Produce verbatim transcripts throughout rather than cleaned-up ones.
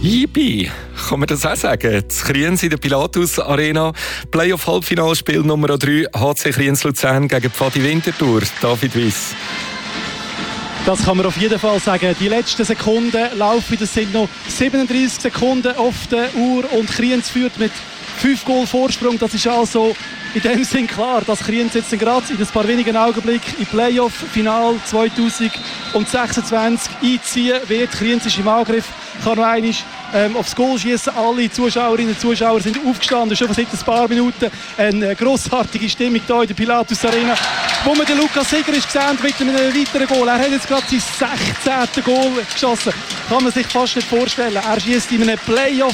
Yippie, kann man das auch sagen? Das Kriens in der Pilatus Arena. Playoff-Halbfinalspiel Nummer drei, H C Kriens Luzern gegen Pfadi Winterthur. David Wyss. Das kann man auf jeden Fall sagen. Die letzten Sekunden laufen, das sind noch siebenunddreißig Sekunden auf der Uhr und Kriens führt mit fünf Goal Vorsprung. Das ist also in dem Sinn klar, dass Kriens jetzt gerade in ein paar wenigen Augenblicken im Playoff-Final zwanzig sechsundzwanzig einziehen wird. Kriens ist im Angriff, kann noch einmal ähm, aufs Goal schießen. Alle Zuschauerinnen und Zuschauer sind aufgestanden, schon seit ein paar Minuten. Eine grossartige Stimmung hier in der Pilatus Arena, wo man den Lukas Sigeric gesehen mit einem weiteren Goal. Er hat jetzt gerade sein sechzehnten Goal geschossen. Kann man sich fast nicht vorstellen. Er schießt in einem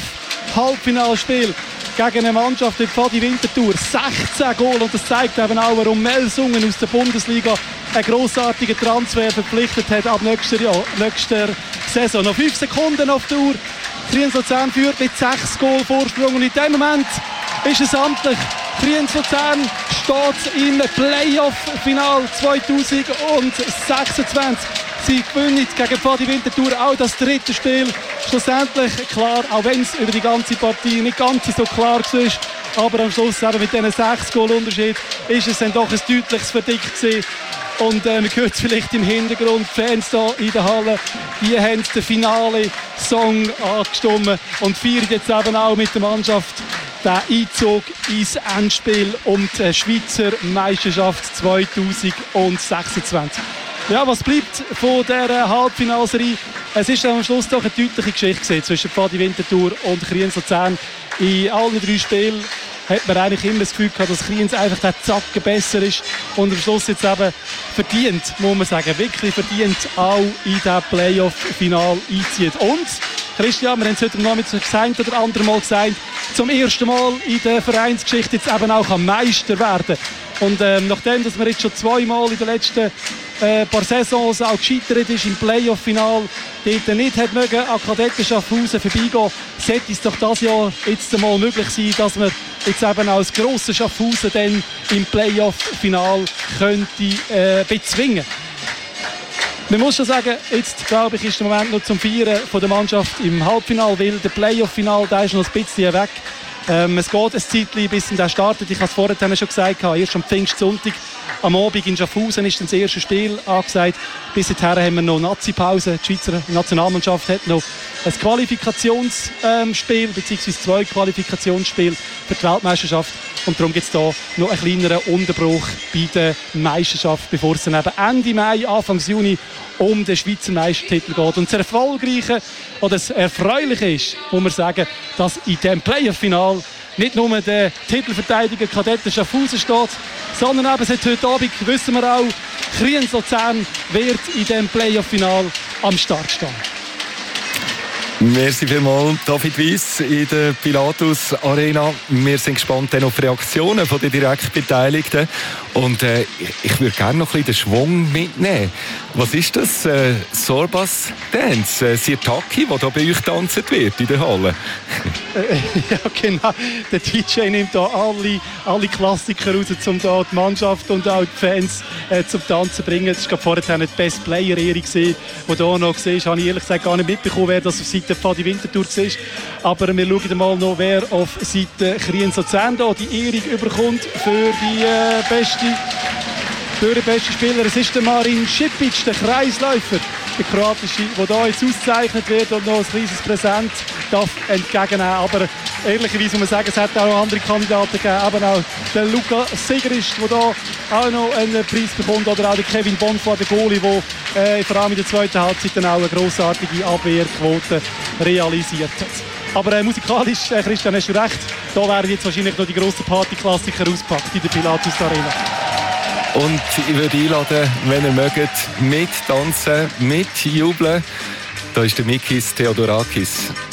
Playoff-Halbfinalspiel gegen eine Mannschaft wie Pfadi Winterthur sechzehn Goal, und das zeigt eben auch, warum Melsungen aus der Bundesliga einen grossartigen Transfer verpflichtet hat ab nächster, Jahr, nächster Saison. Noch fünf Sekunden auf der Uhr. Kriens Luzern führt mit sechs Goal Vorsprung, und in dem Moment ist es amtlich. Kriens Luzern steht im Playoff-Final zwanzig sechsundzwanzig. Sie gewinnen gegen Pfadi Winterthur auch das dritte Spiel. Schlussendlich klar, auch wenn es über die ganze Partie nicht ganz so klar war, aber am Schluss eben mit diesen sechs Goal Unterschied ist es dann doch ein deutliches Verdick gewesen. Und äh, man hört es vielleicht im Hintergrund, die Fans hier in der Halle, die haben den Finale-Song angestimmt und feiern jetzt eben auch mit der Mannschaft den Einzug ins Endspiel um die Schweizer Meisterschaft zwanzig sechsundzwanzig. Ja, was bleibt von dieser Halbfinalserie? Es ist am Schluss doch eine deutliche Geschichte zwischen Pfadi Winterthur und Kriens Luzern. In allen drei Spielen hat man eigentlich immer das Gefühl gehabt, dass Kriens einfach der Zacken besser ist und am Schluss jetzt eben verdient, muss man sagen, wirklich verdient auch in das Playoff-Final einzieht. Und Christian, wir haben es heute Nachmittag gesagt oder andere Mal gesagt, zum ersten Mal in der Vereinsgeschichte jetzt eben auch am Meister werden. Und ähm, nachdem, dass man jetzt schon zweimal in den letzten äh, paar Saisons auch gescheitert ist im Playoff-Final, dort nicht hat mögen an Kadetten Schaffhausen vorbeigehen, sollte es doch dieses Jahr jetzt einmal möglich sein, dass man jetzt eben als grosser Schaffhausen dann im Playoff-Final könnte äh, bezwingen. Man muss schon sagen, jetzt glaube ich, ist der Moment noch zum Feiern von der Mannschaft im Halbfinale, weil der Playoff-Final, der ist noch ein bisschen weg. Ähm, es geht ein Zeitchen, bis der startet. Ich habe es vorher schon gesagt, erst am Pfingstsonntag am Abend in Schaffhausen ist das erste Spiel angesagt. Bis dahin haben wir noch Nazi-Pause. Die Schweizer Nationalmannschaft hat noch ein Qualifikationsspiel, ähm, beziehungsweise zwei Qualifikationsspiele für die Weltmeisterschaft. Und darum gibt es hier noch einen kleineren Unterbruch bei der Meisterschaft, bevor es dann eben Ende Mai, Anfang Juni um den Schweizer Meistertitel geht. Und das Erfolgreiche oder das Erfreuliche ist, muss man sagen, dass in diesem Playoff-Final nicht nur der Titelverteidiger Kadetten Schaffhausen steht, sondern eben seit heute Abend, wissen wir auch, Kriens Luzern wird in diesem Playoff-Final am Start stehen. Merci vielmals, David Wyss in der Pilatus Arena. Wir sind gespannt auf die Reaktionen der Direktbeteiligten. Und äh, ich würde gerne noch ein bisschen den Schwung mitnehmen. Was ist das? Äh, Sorbas Dance, äh, Sirtaki, der hier bei euch tanzen wird in der Halle? Ja, genau. Der D J nimmt hier alle, alle Klassiker raus, um hier die Mannschaft und auch die Fans äh, zum Tanzen zu bringen. Das war vorher eine Best Player-Ehrung, die hier noch war. Habe ich ehrlich gesagt gar nicht mitbekommen, wer das auf Seite Pfadi Winterthur war. Aber wir schauen mal noch, wer auf Seite Kriens Luzern die Ehrung überkommt für die äh, beste für den besten Spieler. Es ist der Marin Šipić, der Kreisläufer, der kroatische, der hier jetzt ausgezeichnet wird und noch ein kleines Präsent darf entgegennehmen. Aber ehrlicherweise muss man sagen, es hat auch noch andere Kandidaten gegeben, eben auch der Luka Sigeric, der hier auch noch einen Preis bekommt, oder auch der Kevin Bonfa, der Goalie, der äh, vor allem in der zweiten Halbzeit dann auch eine grossartige Abwehrquote realisiert hat. Aber äh, musikalisch, äh, Christian, hast du recht, da werden jetzt wahrscheinlich noch die grossen Partyklassiker ausgepackt in der Pilatus Arena. Und ich würde einladen, wenn ihr mögt, mit tanzen, mit jubeln. Da ist der Mikis Theodorakis.